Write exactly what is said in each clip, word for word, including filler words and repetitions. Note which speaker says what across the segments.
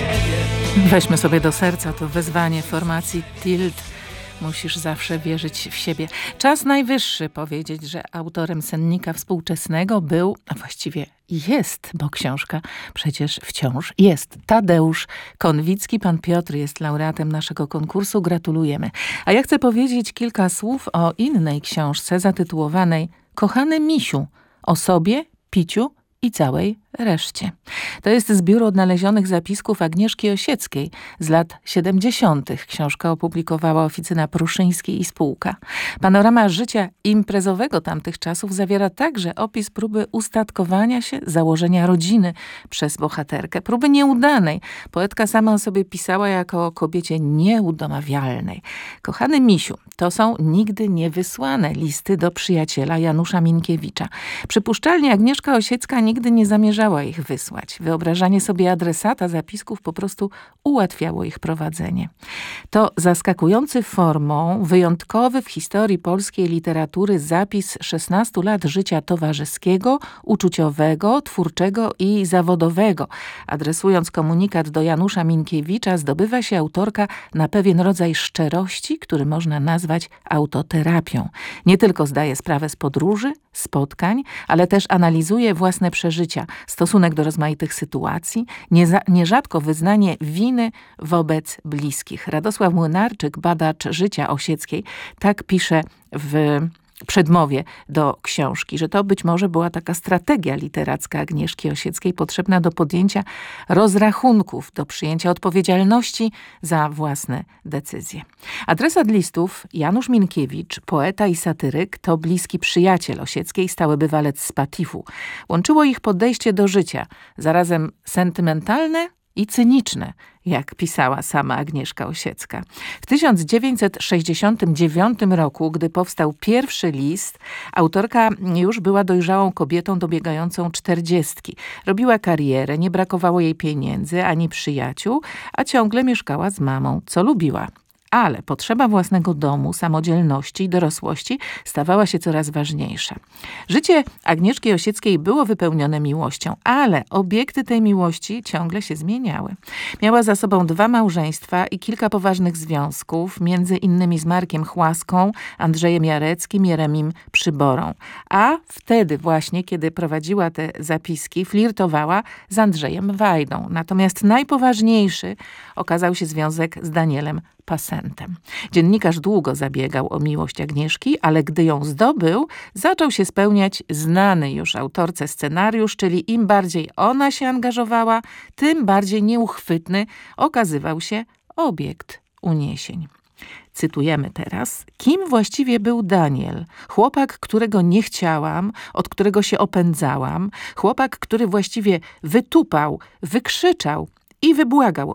Speaker 1: Weźmy sobie do serca to wezwanie formacji Tilt. Musisz zawsze wierzyć w siebie. Czas najwyższy powiedzieć, że autorem sennika współczesnego był, a właściwie jest, bo książka przecież wciąż jest. Tadeusz Konwicki. Pan Piotr jest laureatem naszego konkursu. Gratulujemy. A ja chcę powiedzieć kilka słów o innej książce zatytułowanej Kochany misiu, o sobie, piciu i całej reszcie. To jest zbiór odnalezionych zapisków Agnieszki Osieckiej z lat siedemdziesiątych. Książkę opublikowała Oficyna Pruszyńskiej i spółka. Panorama życia imprezowego tamtych czasów zawiera także opis próby ustatkowania się, założenia rodziny przez bohaterkę. Próby nieudanej. Poetka sama o sobie pisała jako o kobiecie nieudomawialnej. Kochany misiu, to są nigdy niewysłane listy do przyjaciela Janusza Minkiewicza. Przypuszczalnie Agnieszka Osiecka nigdy nie zamierzała ich wysłać. Wyobrażanie sobie adresata zapisków po prostu ułatwiało ich prowadzenie. To zaskakujący formą, wyjątkowy w historii polskiej literatury zapis szesnastu lat życia towarzyskiego, uczuciowego, twórczego i zawodowego. Adresując komunikat do Janusza Minkiewicza, zdobywa się autorka na pewien rodzaj szczerości, który można nazwać autoterapią. Nie tylko zdaje sprawę z podróży, spotkań, ale też analizuje własne przeżycia, stosunek do rozmaitych sytuacji, nieza, nierzadko wyznanie winy wobec bliskich. Radosław Młynarczyk, badacz życia Osieckiej, tak pisze w przedmowie do książki, że to być może była taka strategia literacka Agnieszki Osieckiej potrzebna do podjęcia rozrachunków, do przyjęcia odpowiedzialności za własne decyzje. Adresat listów Janusz Minkiewicz, poeta i satyryk, to bliski przyjaciel Osieckiej, stały bywalec z Patifu. Łączyło ich podejście do życia, zarazem sentymentalne i cyniczne, jak pisała sama Agnieszka Osiecka. W tysiąc dziewięćset sześćdziesiątym dziewiątym roku, gdy powstał pierwszy list, autorka już była dojrzałą kobietą dobiegającą czterdziestki. Robiła karierę, nie brakowało jej pieniędzy ani przyjaciół, a ciągle mieszkała z mamą, co lubiła. Ale potrzeba własnego domu, samodzielności i dorosłości stawała się coraz ważniejsza. Życie Agnieszki Osieckiej było wypełnione miłością, ale obiekty tej miłości ciągle się zmieniały. Miała za sobą dwa małżeństwa i kilka poważnych związków, między innymi z Markiem Chłaską, Andrzejem Jareckim, Jeremim Przyborą. A wtedy właśnie, kiedy prowadziła te zapiski, flirtowała z Andrzejem Wajdą. Natomiast najpoważniejszy okazał się związek z Danielem Pasentem. Dziennikarz długo zabiegał o miłość Agnieszki, ale gdy ją zdobył, zaczął się spełniać znany już autorce scenariusz, czyli im bardziej ona się angażowała, tym bardziej nieuchwytny okazywał się obiekt uniesień. Cytujemy teraz. Kim właściwie był Daniel? Chłopak, którego nie chciałam, od którego się opędzałam. Chłopak, który właściwie wytupał, wykrzyczał i wybłagał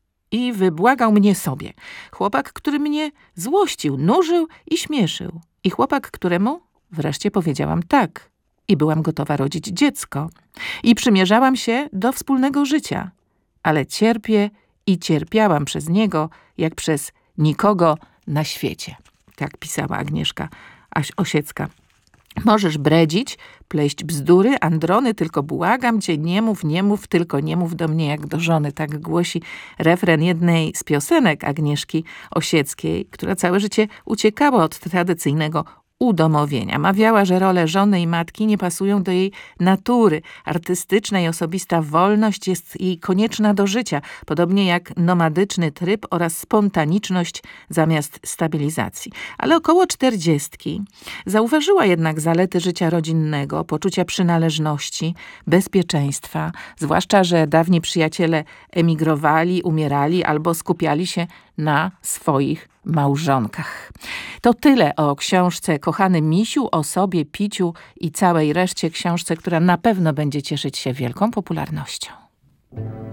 Speaker 1: I wybłagał mnie sobie. Chłopak, który mnie złościł, nużył i śmieszył. I chłopak, któremu wreszcie powiedziałam tak. I byłam gotowa rodzić dziecko. I przymierzałam się do wspólnego życia. Ale cierpię i cierpiałam przez niego, jak przez nikogo na świecie. Tak pisała Agnieszka Osiecka. Możesz bredzić, pleść bzdury, androny, tylko błagam cię, nie mów, nie mów, tylko nie mów do mnie jak do żony. Tak głosi refren jednej z piosenek Agnieszki Osieckiej, która całe życie uciekała od tradycyjnego udomowienia. Mawiała, że role żony i matki nie pasują do jej natury. Artystyczna i osobista wolność jest jej konieczna do życia, podobnie jak nomadyczny tryb oraz spontaniczność zamiast stabilizacji. Ale około czterdziestki zauważyła jednak zalety życia rodzinnego, poczucia przynależności, bezpieczeństwa, zwłaszcza, że dawni przyjaciele emigrowali, umierali albo skupiali się na swoich małżonkach. To tyle o książce Kochany misiu, o sobie, piciu i całej reszcie, książce, która na pewno będzie cieszyć się wielką popularnością.